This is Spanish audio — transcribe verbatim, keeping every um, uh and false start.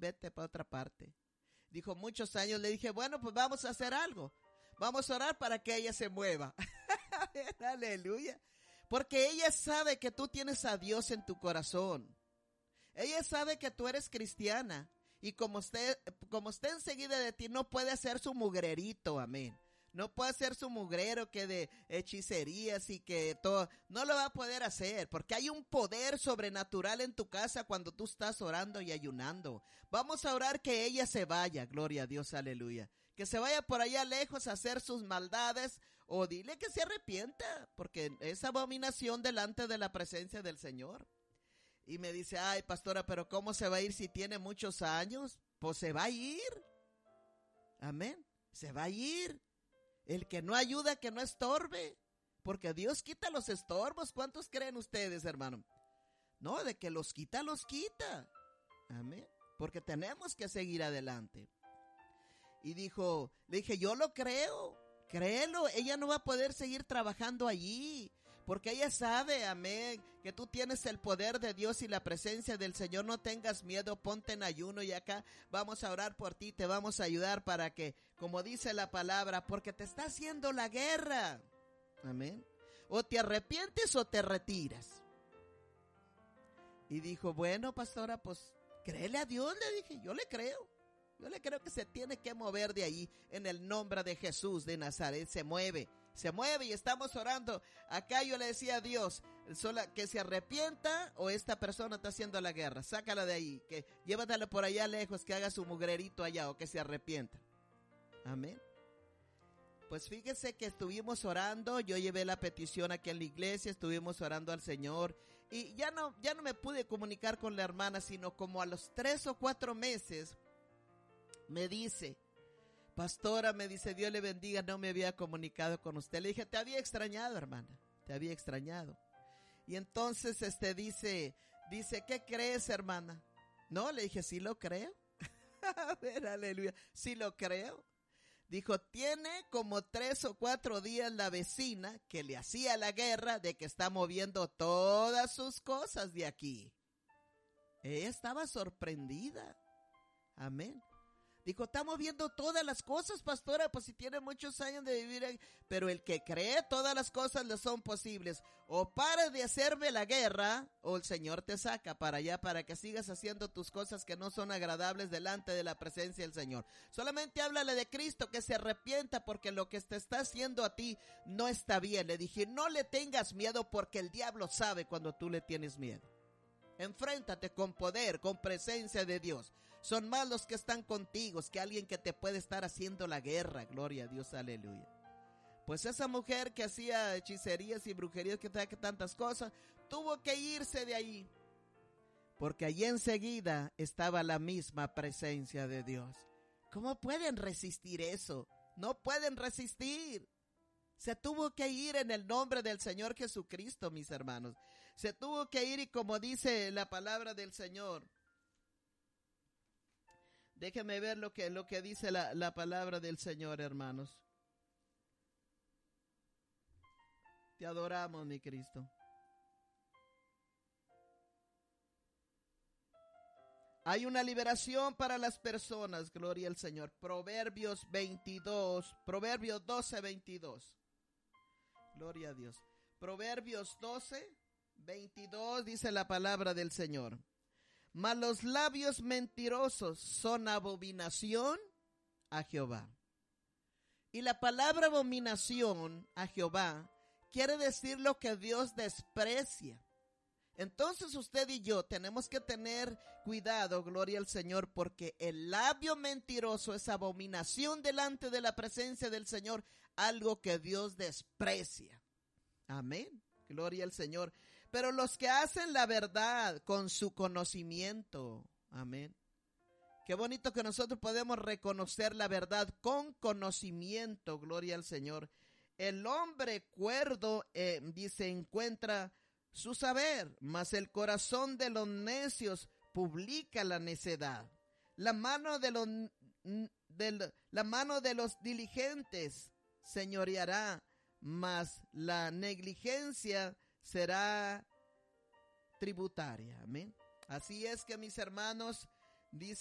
vete para otra parte. Dijo, muchos años. Le dije, bueno, pues vamos a hacer algo. Vamos a orar para que ella se mueva. Aleluya. Porque ella sabe que tú tienes a Dios en tu corazón. Ella sabe que tú eres cristiana. Y como usted, como esté enseguida de ti, no puede hacer su mugrerito, amén. No puede hacer su mugrero que de hechicerías y que todo. No lo va a poder hacer porque hay un poder sobrenatural en tu casa cuando tú estás orando y ayunando. Vamos a orar que ella se vaya, gloria a Dios, aleluya. Que se vaya por allá lejos a hacer sus maldades o dile que se arrepienta porque es abominación delante de la presencia del Señor. Y me dice, ay pastora, pero ¿cómo se va a ir si tiene muchos años? Pues se va a ir. Amén, se va a ir. El que no ayuda, que no estorbe. Porque Dios quita los estorbos. ¿Cuántos creen ustedes, hermano? No, de que los quita, los quita. Amén. Porque tenemos que seguir adelante. Y dijo, le dije, yo lo creo. Créelo, ella no va a poder seguir trabajando allí. Porque ella sabe, amén, que tú tienes el poder de Dios y la presencia del Señor. No tengas miedo, ponte en ayuno y acá vamos a orar por ti, te vamos a ayudar para que, como dice la palabra, porque te está haciendo la guerra. Amén. O te arrepientes o te retiras. Y dijo, bueno, pastora, pues créele a Dios, le dije, yo le creo. Yo le creo que se tiene que mover de ahí en el nombre de Jesús de Nazaret. Se mueve, se mueve y estamos orando. Acá yo le decía a Dios, sola, que se arrepienta o esta persona está haciendo la guerra. Sácala de ahí, que llévatela por allá lejos, que haga su mugrerito allá o que se arrepienta. Amén. Pues fíjese que estuvimos orando, yo llevé la petición aquí en la iglesia, estuvimos orando al Señor y ya no, ya no me pude comunicar con la hermana, sino como a los tres o cuatro meses me dice, pastora, me dice, Dios le bendiga, no me había comunicado con usted. Le dije, te había extrañado, hermana, te había extrañado. Y entonces este dice, dice, ¿qué crees, hermana? No, le dije, sí lo creo. A ver, aleluya, sí lo creo. Dijo, tiene como tres o cuatro días la vecina que le hacía la guerra de que está moviendo todas sus cosas de aquí. Ella estaba sorprendida. Amén. Dijo, está moviendo todas las cosas, pastora, pues si tiene muchos años de vivir ahí. Pero el que cree, todas las cosas le son posibles. O para de hacerme la guerra, o el Señor te saca para allá para que sigas haciendo tus cosas que no son agradables delante de la presencia del Señor. Solamente háblale de Cristo, que se arrepienta porque lo que te está haciendo a ti no está bien. Le dije, no le tengas miedo porque el diablo sabe cuando tú le tienes miedo. Enfréntate con poder, con presencia de Dios. Son más los que están contigo que alguien que te puede estar haciendo la guerra. Gloria a Dios, aleluya. Pues esa mujer que hacía hechicerías y brujerías, que trae tantas cosas, tuvo que irse de ahí. Porque allí enseguida estaba la misma presencia de Dios. ¿Cómo pueden resistir eso? No pueden resistir. Se tuvo que ir en el nombre del Señor Jesucristo, mis hermanos. Se tuvo que ir y como dice la palabra del Señor. Déjenme ver lo que, lo que dice la, la palabra del Señor, hermanos. Te adoramos, mi Cristo. Hay una liberación para las personas, gloria al Señor. Proverbios veintidós, Proverbios doce, veintidós. Gloria a Dios. Proverbios doce, veintidós dice la palabra del Señor. Mas los labios mentirosos son abominación a Jehová. Y la palabra abominación a Jehová quiere decir lo que Dios desprecia. Entonces usted y yo tenemos que tener cuidado, gloria al Señor, porque el labio mentiroso es abominación delante de la presencia del Señor, algo que Dios desprecia. Amén, gloria al Señor. Pero los que hacen la verdad con su conocimiento, amén. Qué bonito que nosotros podemos reconocer la verdad con conocimiento, gloria al Señor. El hombre cuerdo, eh, dice, encuentra su saber, mas el corazón de los necios publica la necedad. La mano de los, de, la mano de los diligentes señoreará, mas la negligencia será tributaria. Amén. Así es que, mis hermanos, dice